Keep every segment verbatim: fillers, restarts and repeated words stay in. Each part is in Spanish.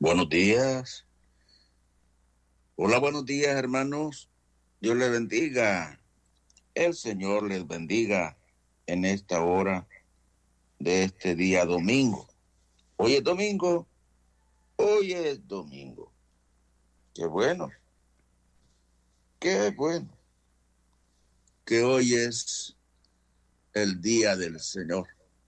Buenos días. Hola, buenos días, hermanos. Dios les bendiga. El Señor les bendiga en esta hora de este día domingo. Hoy es domingo. Hoy es domingo. Qué bueno. Qué bueno. Que hoy es el día del Señor.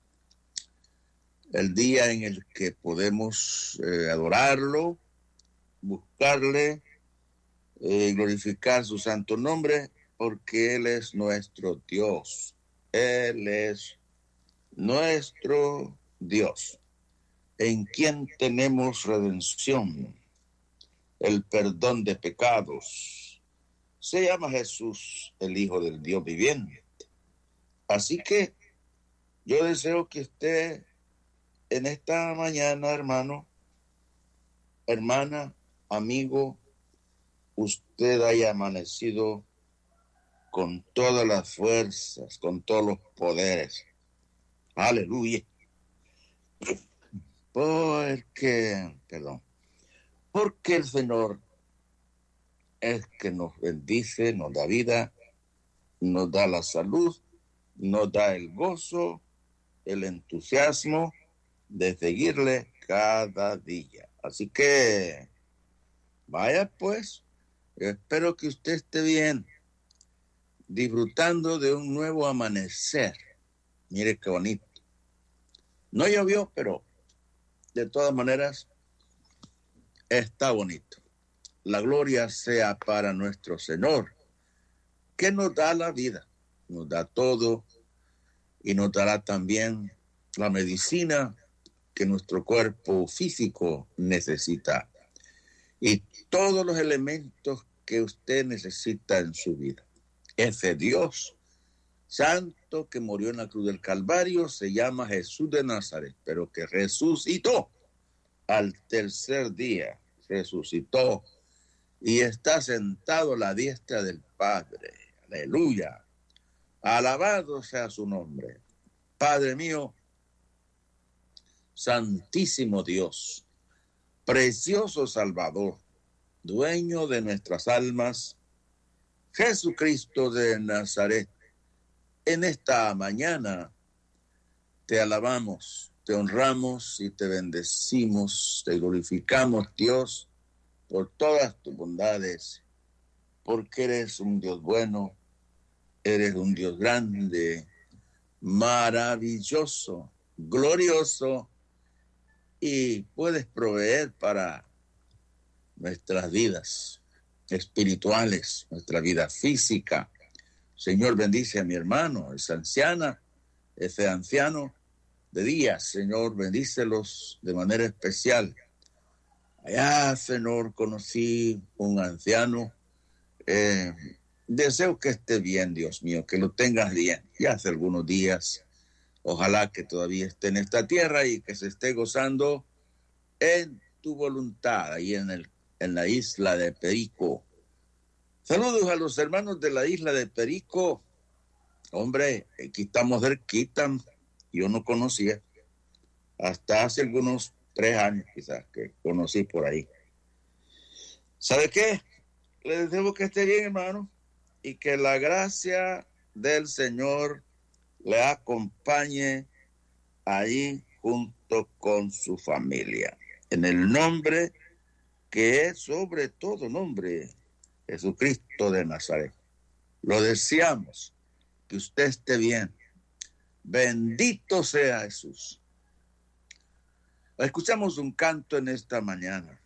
El día en el que podemos eh, adorarlo, buscarle, eh, glorificar su santo nombre, porque Él es nuestro Dios. Él es nuestro Dios, en quien tenemos redención, el perdón de pecados. Se llama Jesús, el Hijo del Dios viviente. Así que yo deseo que usted en esta mañana, hermano, hermana, amigo, usted haya amanecido con todas las fuerzas, con todos los poderes. Aleluya. Porque, perdón, porque el Señor es que nos bendice, nos da vida, nos da la salud, nos da el gozo, el entusiasmo de seguirle cada día. Así que, vaya pues, espero que usted esté bien, disfrutando de un nuevo amanecer. Mire qué bonito. No llovió, pero de todas maneras está bonito. La gloria sea para nuestro Señor, que nos da la vida, nos da todo y nos dará también la medicina que nuestro cuerpo físico necesita y todos los elementos que usted necesita en su vida. Ese Dios santo que murió en la cruz del Calvario se llama Jesús de Nazaret, pero que resucitó al tercer día, resucitó y está sentado a la diestra del Padre. Aleluya. Alabado sea su nombre. Padre mío, Santísimo Dios, precioso Salvador, dueño de nuestras almas, Jesucristo de Nazaret, en esta mañana te alabamos, te honramos y te bendecimos, te glorificamos, Dios, por todas tus bondades, porque eres un Dios bueno, eres un Dios grande, maravilloso, glorioso, y puedes proveer para nuestras vidas espirituales, nuestra vida física. Señor, bendice a mi hermano, esa anciana, ese anciano de días. Señor, bendícelos de manera especial. Allá, Señor, conocí un anciano. Eh, deseo que esté bien, Dios mío, que lo tengas bien. Ya hace algunos días. Ojalá que todavía esté en esta tierra y que se esté gozando en tu voluntad, ahí en, el, en la isla de Perico. Saludos a los hermanos de la isla de Perico. Hombre, aquí estamos cerquita. Yo no conocía. Hasta hace algunos tres años quizás que conocí por ahí. ¿Sabe qué? Les deseo que esté bien, hermano, y que la gracia del Señor le acompañe ahí junto con su familia. En el nombre que es sobre todo nombre, Jesucristo de Nazaret. Lo deseamos, que usted esté bien. Bendito sea Jesús. Escuchamos un canto en esta mañana.